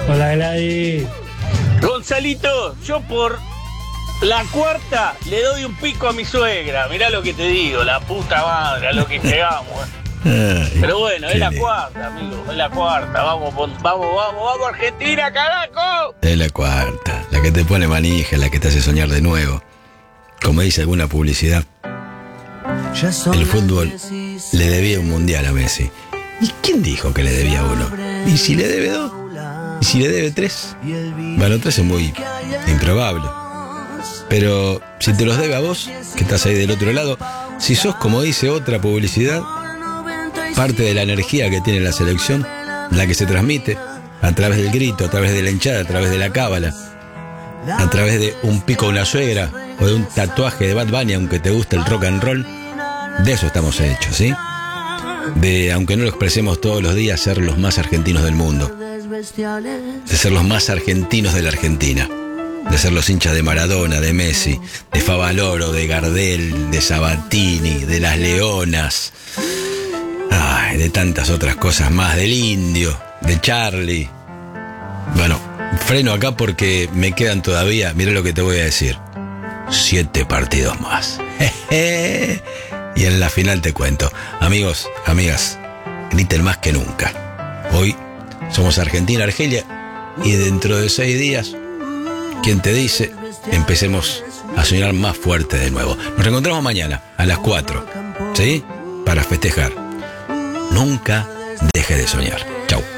Hola, Gladys. Gonzalito, yo por la cuarta le doy un pico a mi suegra. Mirá lo que te digo, la puta madre, a lo que llegamos. Ay, Pero bueno, es la lindo. cuarta, amigo, es la cuarta. Vamos, Argentina, carajo. Es la cuarta, la que te pone manija, la que te hace soñar de nuevo. Como dice alguna publicidad, el fútbol le debía un mundial a Messi. ¿Y quién dijo que le debía uno? ¿Y si le debe dos? ¿Y si le debe tres? Bueno, tres es muy improbable. Pero si te los debe a vos, que estás ahí del otro lado, si sos, como dice otra publicidad, parte de la energía que tiene la selección, la que se transmite a través del grito, a través de la hinchada, a través de la cábala, a través de un pico a una suegra o de un tatuaje de Bad Bunny, aunque te guste el rock and roll, de eso estamos hechos, ¿sí? De, aunque no lo expresemos todos los días, ser los más argentinos del mundo, de ser los más argentinos de la Argentina, de ser los hinchas de Maradona, de Messi, de Favaloro, de Gardel, de Sabatini, de las Leonas, ay, de tantas otras cosas más, del Indio, de Charlie. Bueno, freno acá porque me quedan todavía, mirá lo que te voy a decir, 7 partidos más. Y en la final te cuento. Amigos, amigas, griten más que nunca. Hoy somos Argentina, Argelia, y dentro de 6 días, ¿quién te dice? Empecemos a soñar más fuerte de nuevo. Nos reencontramos mañana a las 4, ¿sí? Para festejar. Nunca deje de soñar. Chau.